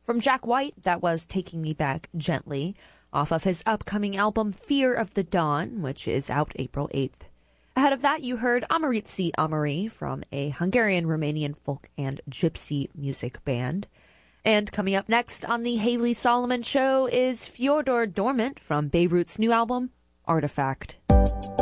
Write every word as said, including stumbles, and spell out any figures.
From Jack White, that was Taking Me Back Gently, off of his upcoming album Fear of the Dawn, which is out April eighth. Ahead of that, you heard Amaritzi Amari from a Hungarian-Romanian folk and gypsy music band. And coming up next on the Haley Solomon Show is Fyodor Dormant from Beirut's new album, Artifact.